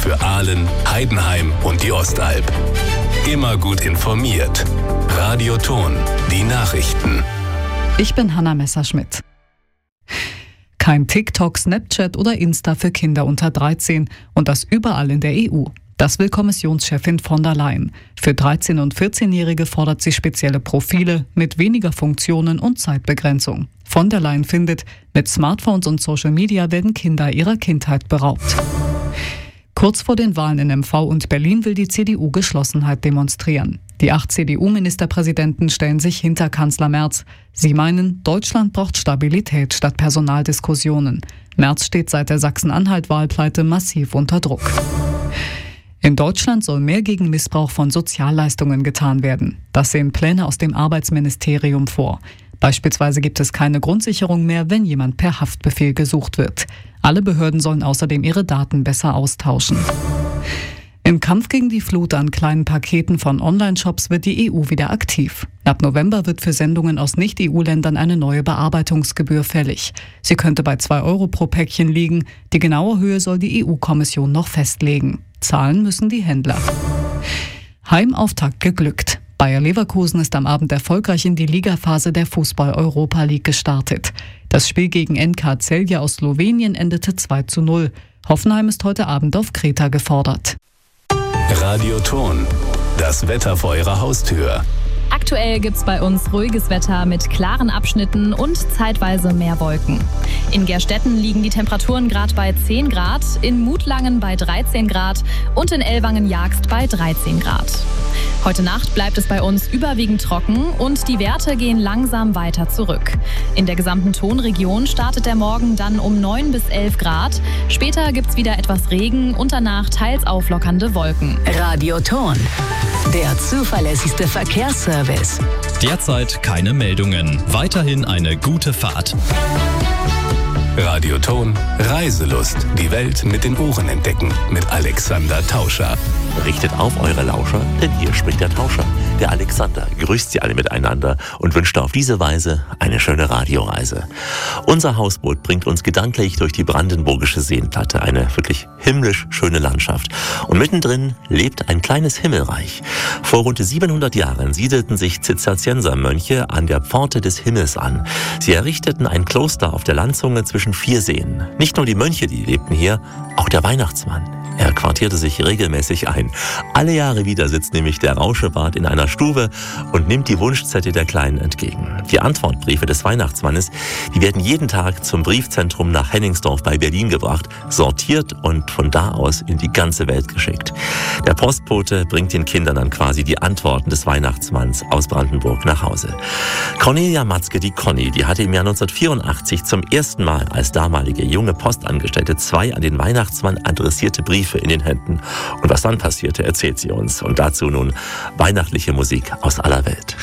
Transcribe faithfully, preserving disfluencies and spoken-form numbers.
für Aalen, Heidenheim und die Ostalb. Immer gut informiert. Radio Thon, die Nachrichten. Ich bin Hanna Messerschmidt. Kein TikTok, Snapchat oder Insta für Kinder unter dreizehn und das überall in der E U. Das will Kommissionschefin von der Leyen. Für dreizehn- und vierzehnjährige fordert sie spezielle Profile mit weniger Funktionen und Zeitbegrenzung. Von der Leyen findet, mit Smartphones und Social Media werden Kinder ihrer Kindheit beraubt. Kurz vor den Wahlen in M V und Berlin will die C D U Geschlossenheit demonstrieren. Die acht C D U-Ministerpräsidenten stellen sich hinter Kanzler Merz. Sie meinen, Deutschland braucht Stabilität statt Personaldiskussionen. Merz steht seit der Sachsen-Anhalt-Wahlpleite massiv unter Druck. In Deutschland soll mehr gegen Missbrauch von Sozialleistungen getan werden. Das sehen Pläne aus dem Arbeitsministerium vor. Beispielsweise gibt es keine Grundsicherung mehr, wenn jemand per Haftbefehl gesucht wird. Alle Behörden sollen außerdem ihre Daten besser austauschen. Im Kampf gegen die Flut an kleinen Paketen von Online-Shops wird die E U wieder aktiv. Ab November wird für Sendungen aus Nicht-E U-Ländern eine neue Bearbeitungsgebühr fällig. Sie könnte bei zwei Euro pro Päckchen liegen. Die genaue Höhe soll die E U-Kommission noch festlegen. Zahlen müssen die Händler. Heimauftakt geglückt. Bayer Leverkusen ist am Abend erfolgreich in die Ligaphase der Fußball-Europa League gestartet. Das Spiel gegen N K Celje aus Slowenien endete zwei zu null. Hoffenheim ist heute Abend auf Kreta gefordert. Radio Thon, das Wetter vor Ihrer Haustür. Aktuell gibt's bei uns ruhiges Wetter mit klaren Abschnitten und zeitweise mehr Wolken. In Gerstetten liegen die Temperaturen gerade bei zehn Grad, in Mutlangen bei dreizehn Grad und in Ellwangen-Jagst bei dreizehn Grad. Heute Nacht bleibt es bei uns überwiegend trocken und die Werte gehen langsam weiter zurück. In der gesamten Thonregion startet der Morgen dann um neun bis elf Grad. Später gibt's wieder etwas Regen und danach teils auflockernde Wolken. Radio Thon, der zuverlässigste Verkehrsservice. Derzeit keine Meldungen. Weiterhin eine gute Fahrt. Radio Thon, Reiselust. Die Welt mit den Ohren entdecken. Mit Alexander Tauscher. Richtet auf eure Lauscher, denn hier spricht der Tauscher. Der Alexander grüßt sie alle miteinander und wünscht auf diese Weise eine schöne Radioreise. Unser Hausboot bringt uns gedanklich durch die brandenburgische Seenplatte, eine wirklich himmlisch schöne Landschaft. Und mittendrin lebt ein kleines Himmelreich. Vor rund siebenhundert Jahren siedelten sich Zisterziensermönche an der Pforte des Himmels an. Sie errichteten ein Kloster auf der Landzunge zwischen vier Seen. Nicht nur die Mönche, die lebten hier, auch der Weihnachtsmann. Er quartierte sich regelmäßig ein. Alle Jahre wieder sitzt nämlich der Rauschebart in einer Stube und nimmt die Wunschzettel der Kleinen entgegen. Die Antwortbriefe des Weihnachtsmannes, die werden jeden Tag zum Briefzentrum nach Henningsdorf bei Berlin gebracht, sortiert und von da aus in die ganze Welt geschickt. Der Postbote bringt den Kindern dann quasi die Antworten des Weihnachtsmanns aus Brandenburg nach Hause. Cornelia Matzke, die Conny, die hatte im Jahr neunzehnhundertvierundachtzig zum ersten Mal als damalige junge Postangestellte zwei an den Weihnachtsmann adressierte Briefe in den Händen. Und was dann passierte, erzählt sie uns. Und dazu nun weihnachtliche Musik aus aller Welt.